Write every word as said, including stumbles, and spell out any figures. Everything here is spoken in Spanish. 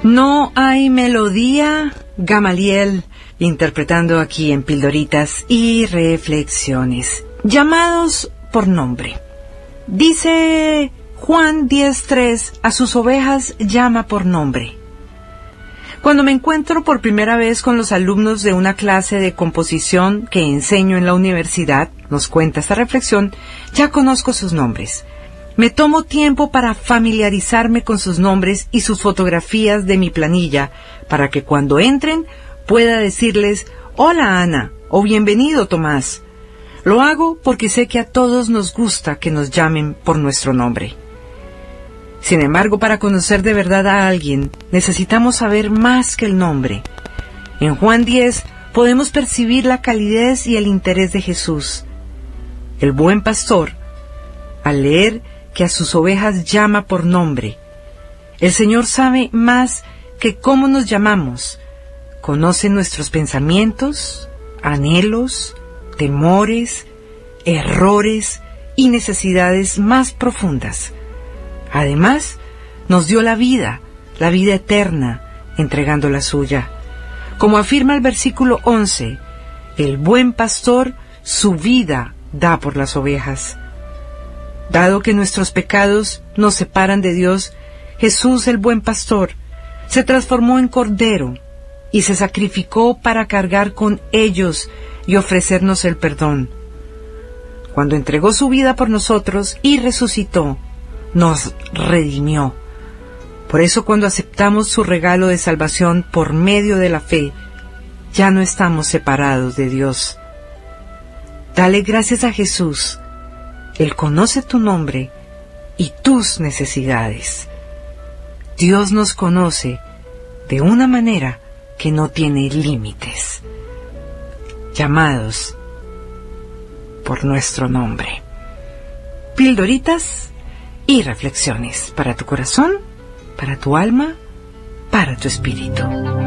No hay melodía, Gamaliel, interpretando aquí en Pildoritas y Reflexiones. Llamados por nombre. Dice Juan diez tres, a sus ovejas llama por nombre. Cuando me encuentro por primera vez con los alumnos de una clase de composición que enseño en la universidad, nos cuenta esta reflexión, ya conozco sus nombres. Me tomo tiempo para familiarizarme con sus nombres y sus fotografías de mi planilla, para que cuando entren pueda decirles, hola Ana, o bienvenido Tomás. Lo hago porque sé que a todos nos gusta que nos llamen por nuestro nombre. Sin embargo, para conocer de verdad a alguien, necesitamos saber más que el nombre. En Juan diez podemos percibir la calidez y el interés de Jesús. El buen pastor, al leer que a sus ovejas llama por nombre, el Señor sabe más que cómo nos llamamos. Conoce nuestros pensamientos, anhelos, temores, errores y necesidades más profundas. Además, nos dio la vida, la vida eterna, entregando la suya. Como afirma el versículo once, el buen pastor su vida da por las ovejas. Dado que nuestros pecados nos separan de Dios, Jesús, el buen pastor, se transformó en cordero y se sacrificó para cargar con ellos y ofrecernos el perdón. Cuando entregó su vida por nosotros y resucitó, nos redimió. Por eso, cuando aceptamos su regalo de salvación por medio de la fe, ya no estamos separados de Dios. Dale gracias a Jesús. Él conoce tu nombre y tus necesidades. Dios nos conoce de una manera que no tiene límites. Llamados por nuestro nombre. Pildoritas y reflexiones para tu corazón, para tu alma, para tu espíritu.